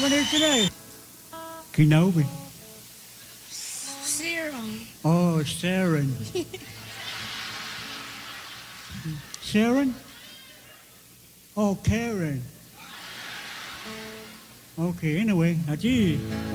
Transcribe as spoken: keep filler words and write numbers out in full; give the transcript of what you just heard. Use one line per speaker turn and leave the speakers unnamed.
bên đây, cái này. Kenobi.
Sharon.
Oh, Sharon. Sharon? Oh, Karen. Okay, anyway, Haji.